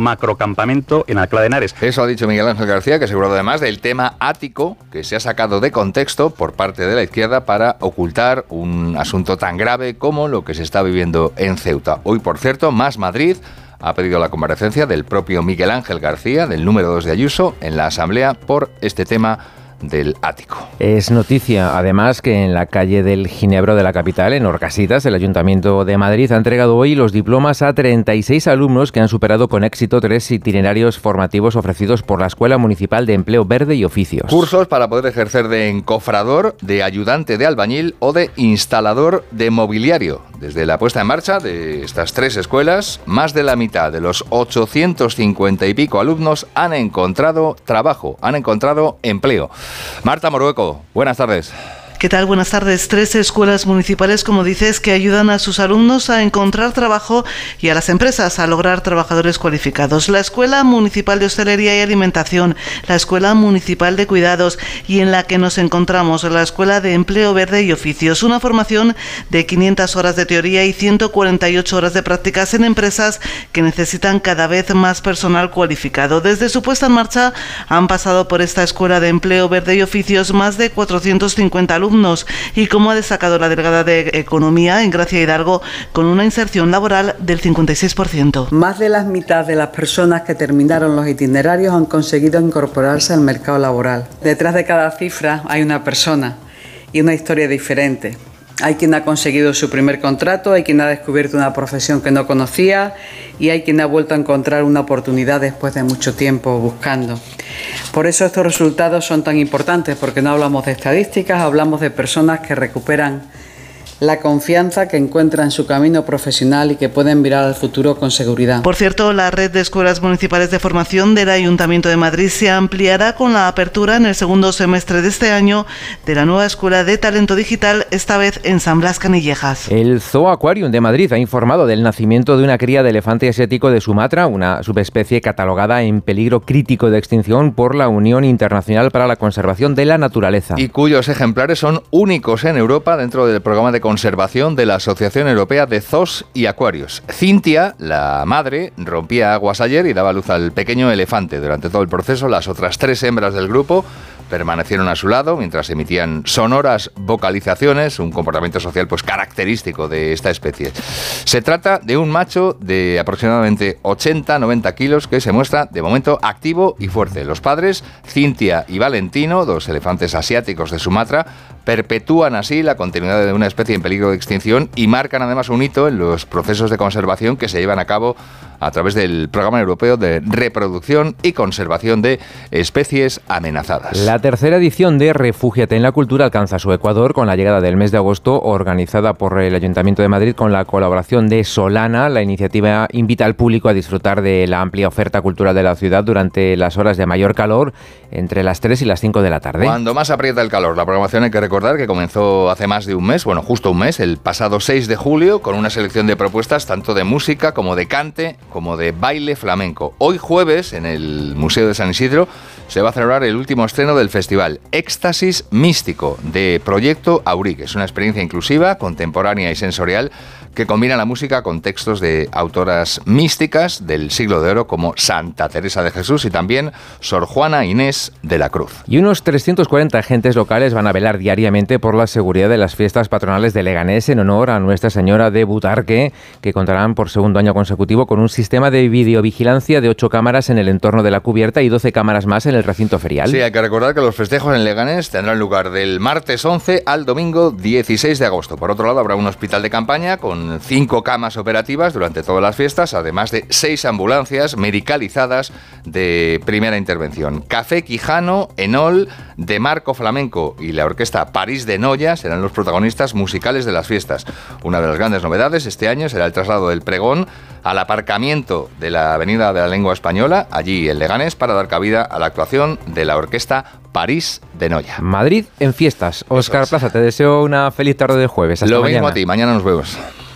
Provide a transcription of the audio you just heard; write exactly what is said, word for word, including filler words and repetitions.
macrocampamento en Alcalá de Henares. Eso ha dicho Miguel Ángel García, que asegurado además del tema ático que se ha sacado de contexto por parte de la izquierda para ocultar un asunto tan grave como lo que se está viviendo en Ceuta. Hoy, por cierto, Más Madrid ha pedido la comparecencia del propio Miguel Ángel García, del número dos de Ayuso, en la Asamblea por este tema del ático. Es noticia, además, que en la calle del Ginebro de la capital, en Orcasitas, el Ayuntamiento de Madrid ha entregado hoy los diplomas a treinta y seis alumnos que han superado con éxito tres itinerarios formativos ofrecidos por la Escuela Municipal de Empleo Verde y Oficios. Cursos para poder ejercer de encofrador, de ayudante de albañil o de instalador de mobiliario. Desde la puesta en marcha de estas tres escuelas, más de la mitad de los ochocientos cincuenta y pico alumnos han encontrado trabajo, han encontrado empleo. Marta Morueco, buenas tardes. ¿Qué tal? Buenas tardes. Tres escuelas municipales, como dices, que ayudan a sus alumnos a encontrar trabajo y a las empresas a lograr trabajadores cualificados. La Escuela Municipal de Hostelería y Alimentación, la Escuela Municipal de Cuidados y en la que nos encontramos, la Escuela de Empleo Verde y Oficios. Una formación de quinientas horas de teoría y ciento cuarenta y ocho horas de prácticas en empresas que necesitan cada vez más personal cualificado. Desde su puesta en marcha han pasado por esta Escuela de Empleo Verde y Oficios más de cuatrocientos cincuenta alumnos. Y como ha destacado la delegada de Economía, Engracia Hidalgo, con una inserción laboral del cincuenta y seis por ciento. Más de la mitad de las personas que terminaron los itinerarios han conseguido incorporarse al mercado laboral. Detrás de cada cifra hay una persona y una historia diferente. Hay quien ha conseguido su primer contrato, hay quien ha descubierto una profesión que no conocía y hay quien ha vuelto a encontrar una oportunidad después de mucho tiempo buscando. Por eso estos resultados son tan importantes, porque no hablamos de estadísticas, hablamos de personas que recuperan la confianza, que encuentran su camino profesional y que pueden mirar al futuro con seguridad. Por cierto, la red de escuelas municipales de formación del Ayuntamiento de Madrid se ampliará con la apertura en el segundo semestre de este año de la nueva Escuela de Talento Digital, esta vez en San Blas Canillejas. El Zoo Aquarium de Madrid ha informado del nacimiento de una cría de elefante asiático de Sumatra, una subespecie catalogada en peligro crítico de extinción por la Unión Internacional para la Conservación de la Naturaleza. Y cuyos ejemplares son únicos en Europa dentro del programa de conservación de la Asociación Europea de Zoos y Acuarios. Cintia, la madre, rompía aguas ayer y daba luz al pequeño elefante. Durante todo el proceso, las otras tres hembras del grupo permanecieron a su lado mientras emitían sonoras vocalizaciones, un comportamiento social pues característico de esta especie. Se trata de un macho de aproximadamente ochenta a noventa kilos que se muestra de momento activo y fuerte. Los padres, Cintia y Valentino, dos elefantes asiáticos de Sumatra, perpetúan así la continuidad de una especie en peligro de extinción y marcan además un hito en los procesos de conservación que se llevan a cabo a través del Programa Europeo de Reproducción y Conservación de Especies Amenazadas. La tercera edición de Refúgiate en la Cultura alcanza su ecuador con la llegada del mes de agosto, organizada por el Ayuntamiento de Madrid con la colaboración de Solana. La iniciativa invita al público a disfrutar de la amplia oferta cultural de la ciudad durante las horas de mayor calor, entre las tres y las cinco de la tarde. Cuando más aprieta el calor, la programación hay que recordar que comenzó hace más de un mes, bueno, justo un mes, el pasado seis de julio, con una selección de propuestas tanto de música como de cante, como de baile flamenco. Hoy jueves, en el Museo de San Isidro, se va a celebrar el último estreno del festival, Éxtasis Místico, de Proyecto Aurí, que es una experiencia inclusiva, contemporánea y sensorial que combina la música con textos de autoras místicas del siglo de oro como Santa Teresa de Jesús y también Sor Juana Inés de la Cruz. Y unos trescientos cuarenta agentes locales van a velar diariamente por la seguridad de las fiestas patronales de Leganés en honor a Nuestra Señora de Butarque, que contarán por segundo año consecutivo con un sistema de videovigilancia de ocho cámaras en el entorno de la cubierta y doce cámaras más en el recinto ferial. Sí, hay que recordar que los festejos en Leganés tendrán lugar del martes once al domingo dieciséis de agosto. Por otro lado, habrá un hospital de campaña con cinco camas operativas durante todas las fiestas, además de seis ambulancias medicalizadas de primera intervención. Café Quijano, Enol, De Marco Flamenco y la orquesta París de Noya serán los protagonistas musicales de las fiestas. Una de las grandes novedades este año será el traslado del pregón al aparcamiento de la Avenida de la Lengua Española, allí en Leganés, para dar cabida a la actuación de la orquesta París de Noya. Madrid en fiestas. Óscar Plaza, te deseo una feliz tarde de jueves. Hasta Lo mañana. mismo a ti, mañana nos vemos.